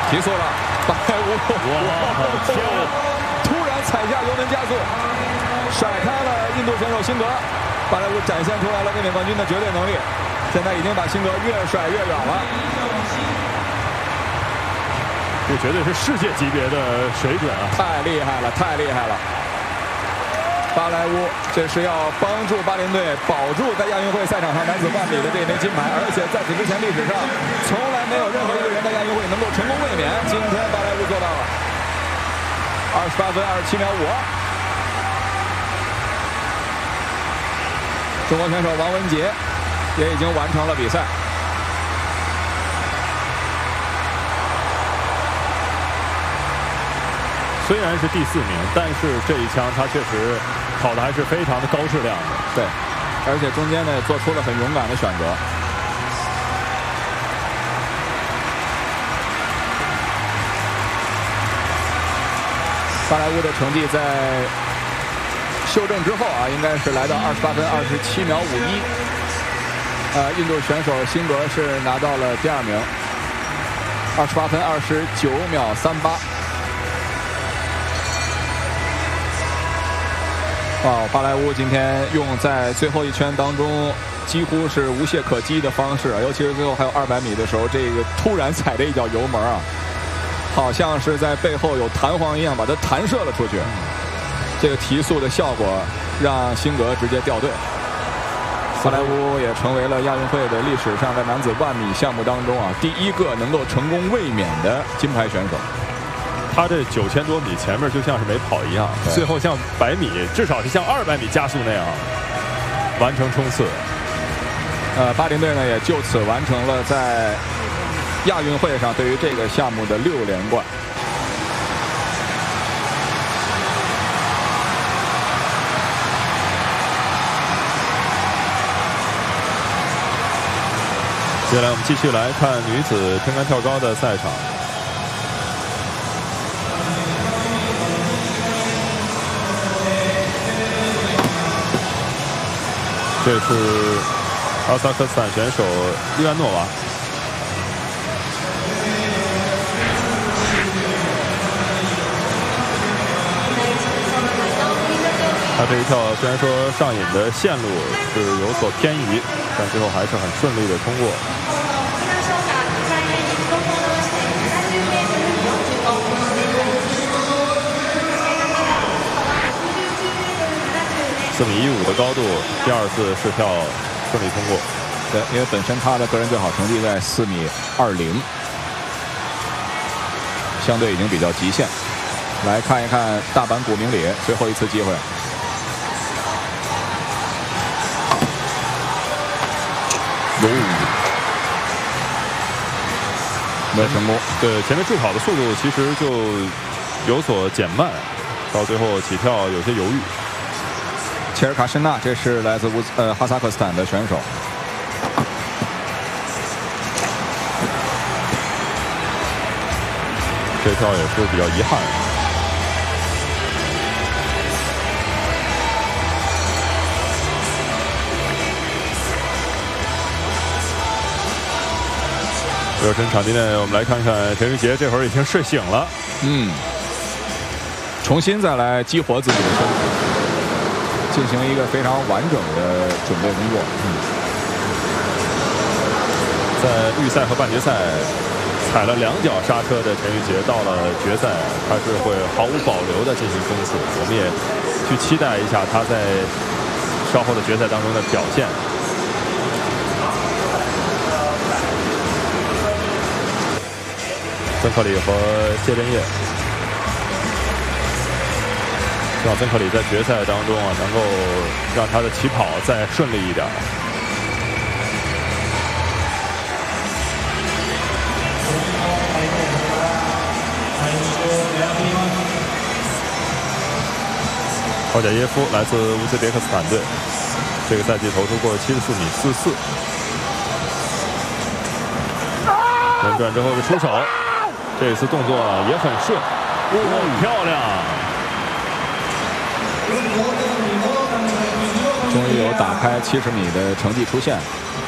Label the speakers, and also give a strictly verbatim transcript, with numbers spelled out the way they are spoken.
Speaker 1: 提速了，巴莱乌，
Speaker 2: 哇，天啊！
Speaker 1: 突然踩下油门加速，甩开了印度选手辛格，巴莱乌展现出来了卫冕冠军的绝对能力，现在已经把辛格越甩越远了。
Speaker 2: 这绝对是世界级别的水准啊！
Speaker 1: 太厉害了，太厉害了！巴莱乌这是要帮助巴林队保住在亚运会赛场上男子万米的这枚金牌，而且在此之前历史上从来没有任何一个人在亚运会能够成功卫冕，今天巴莱乌做到了，二十八分二十七秒五。中国选手王文杰也已经完成了比赛。
Speaker 2: 虽然是第四名，但是这一枪他确实跑的还是非常的高质量的。
Speaker 1: 对，而且中间呢做出了很勇敢的选择。巴莱乌的成绩在修正之后啊，应该是来到二十八分二十七秒五一。呃，印度选手辛格是拿到了第二名，二十八分二十九秒三八。哦，巴莱乌今天用在最后一圈当中几乎是无懈可击的方式，尤其是最后还有二百米的时候，这个突然踩了一脚油门啊，好像是在背后有弹簧一样把它弹射了出去。这个提速的效果让辛格直接掉队。巴莱乌也成为了亚运会的历史上在男子万米项目当中啊第一个能够成功卫冕的金牌选手。
Speaker 2: 他这九千多米前面就像是没跑一样，最后像百米，至少是像二百米加速那样完成冲刺。
Speaker 1: 呃，巴林队呢也就此完成了在亚运会上对于这个项目的六连冠。
Speaker 2: 接下来我们继续来看女子撑杆跳高的赛场。这是哈萨克斯坦选手伊万诺娃。他这一跳虽然说上引的线路是有所偏移，但最后还是很顺利的通过。四米一五的高度，第二次试跳顺利通过。
Speaker 1: 对，因为本身他的个人最好成绩在四米二零，相对已经比较极限。来看一看大阪古明里最后一次机会。哦，没有成功。
Speaker 2: 对，前面助跑的速度其实就有所减慢，到最后起跳有些犹豫。
Speaker 1: 切尔卡申纳，这是来自乌呃哈萨克斯坦的选手。
Speaker 2: 这跳也是比较遗憾。热身场地内，我们来看看陈玉杰，这会儿已经睡醒了。
Speaker 1: 嗯，重新再来激活自己的身体。进行一个非常完整的准备工作。嗯，
Speaker 2: 在预赛和半决赛踩了两脚刹车的陈玉杰，到了决赛他是会毫无保留的进行冲刺。我们也去期待一下他在稍后的决赛当中的表现。曾克里和谢震业。希望曾克里在决赛当中啊，能够让他的起跑再顺利一点。霍贾耶夫来自乌兹别克斯坦队，这个赛季投出过七十四米四四。轮转之后的出手，这次动作也很顺，哦，漂亮！
Speaker 1: 终于有打开七十米的成绩出现。